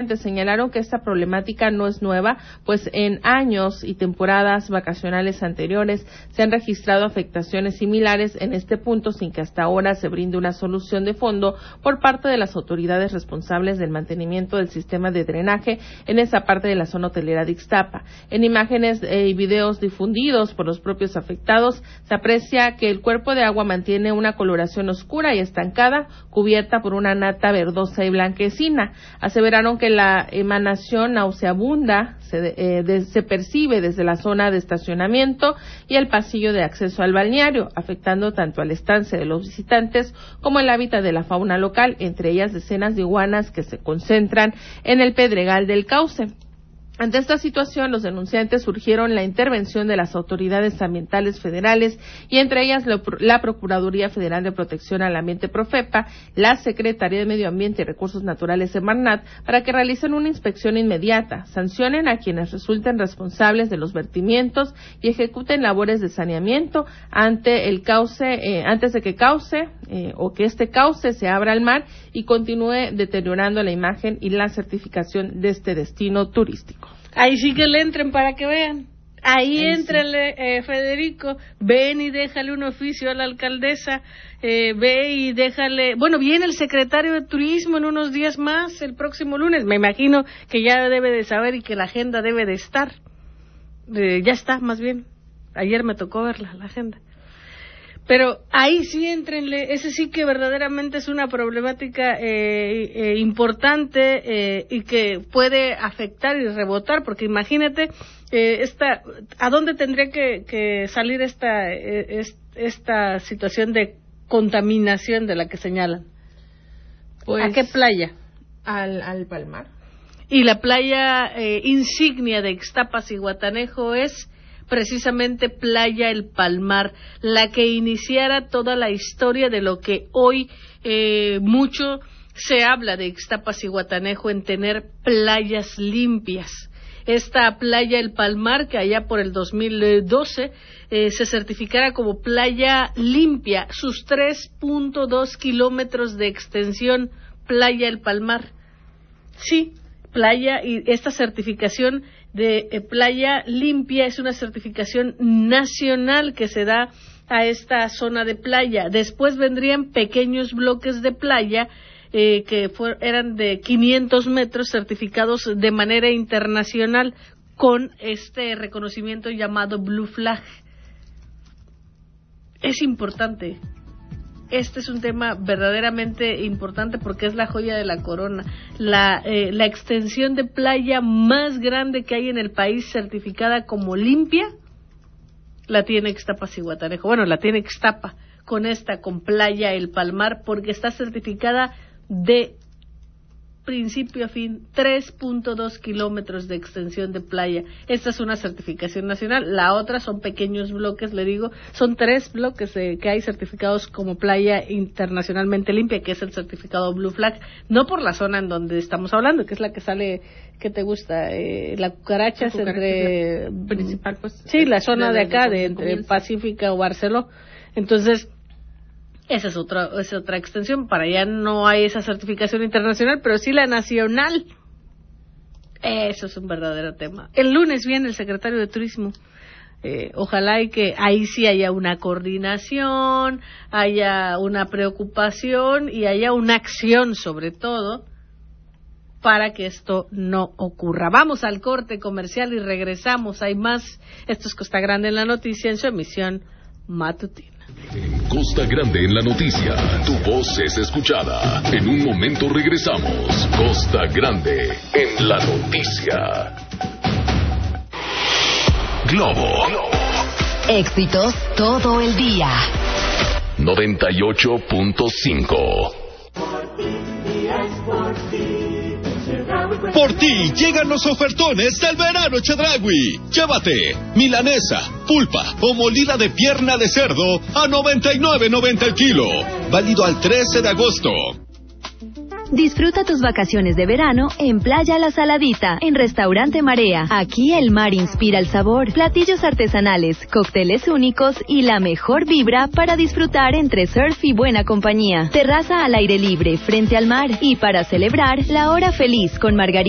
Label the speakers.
Speaker 1: Señalaron que esta problemática no es nueva, pues en años y temporadas vacacionales anteriores se han registrado afectaciones similares en este punto sin que hasta ahora se brinde una solución de fondo por parte de las autoridades responsables del mantenimiento del sistema de drenaje en esa parte de la zona hotelera de Ixtapa. En imágenes y videos difundidos por los propios afectados se aprecia que el cuerpo de agua mantiene una coloración oscura y estancada, cubierta por una nata verdosa y blanquecina. Aseveraron que la emanación nauseabunda se percibe desde la zona de estacionamiento y el pasillo de acceso al balneario, afectando tanto al estancia de los visitantes como el hábitat de la fauna local, entre ellas decenas de iguanas que se concentran en el Pedregal del Cauce. Ante esta situación, los denunciantes urgieron la intervención de las autoridades ambientales federales y entre ellas la Procuraduría Federal de Protección al Ambiente Profepa, la Secretaría de Medio Ambiente y Recursos Naturales Semarnat para que realicen una inspección inmediata, sancionen a quienes resulten responsables de los vertimientos y ejecuten labores de saneamiento antes de que que este cauce se abra al mar y continúe deteriorando la imagen y la certificación de este destino turístico.
Speaker 2: Ahí sí que le entren para que vean. Ahí éntrale, Federico, ven y déjale un oficio a la alcaldesa, ve y déjale... Bueno, viene el secretario de Turismo en unos días más, el próximo lunes. Me imagino que ya debe de saber y que la agenda debe de estar. Ya está, más bien. Ayer me tocó verla, la agenda. Pero ahí sí éntrenle, ese sí que verdaderamente es una problemática importante y que puede afectar y rebotar, porque imagínate ¿a dónde tendría que salir esta situación de contaminación de la que señalan?
Speaker 1: Pues,
Speaker 2: ¿a qué playa?
Speaker 1: Al Palmar.
Speaker 2: Y la playa insignia de Ixtapas y Guatanejo es precisamente Playa El Palmar, la que iniciara toda la historia de lo que hoy mucho se habla de Ixtapas y Guatanejo en tener playas limpias. Esta Playa El Palmar, que allá por el 2012 se certificara como playa limpia, sus 3.2 kilómetros de extensión, Playa El Palmar. Sí, playa, y esta certificación de playa limpia es una certificación nacional que se da a esta zona de playa. Después vendrían pequeños bloques de playa eran de 500 metros certificados de manera internacional con este reconocimiento llamado Blue Flag. Es importante. Este es un tema verdaderamente importante porque es la joya de la corona. La extensión de playa más grande que hay en el país certificada como limpia la tiene Ixtapas y Guatanejo. Bueno, la tiene Ixtapa con Playa El Palmar porque está certificada de principio a fin, 3.2 kilómetros de extensión de playa. Esta es una certificación nacional. La otra son pequeños bloques, le digo, son 3 bloques que hay certificados como playa internacionalmente limpia, que es el certificado Blue Flag, no por la zona en donde estamos hablando, que es la que sale, ¿qué te gusta? La cucaracha es entre...
Speaker 1: principal, pues.
Speaker 2: Sí, la zona de acá, entre Pacífica o Barceló. Entonces, esa es otra extensión. Para allá no hay esa certificación internacional, pero sí la nacional. Eso es un verdadero tema. El lunes viene el secretario de Turismo. Ojalá y que ahí sí haya una coordinación, haya una preocupación y haya una acción, sobre todo, para que esto no ocurra. Vamos al corte comercial y regresamos. Hay más. Esto es Costa Grande en la Noticia en su emisión matutina.
Speaker 3: Costa Grande en la Noticia, tu voz es escuchada. En un momento regresamos. Costa Grande en la Noticia. Globo.
Speaker 4: Éxitos todo el día.
Speaker 3: 98.5.
Speaker 5: Por ti llegan los ofertones del verano Chedraui. Llévate milanesa, pulpa o molida de pierna de cerdo a $99.90 el kilo. Válido al 13 de agosto.
Speaker 4: Disfruta tus vacaciones de verano en Playa La Saladita, en Restaurante Marea. Aquí el mar inspira el sabor, platillos artesanales, cócteles únicos y la mejor vibra para disfrutar entre surf y buena compañía. Terraza al aire libre, frente al mar y para celebrar la hora feliz con margarita.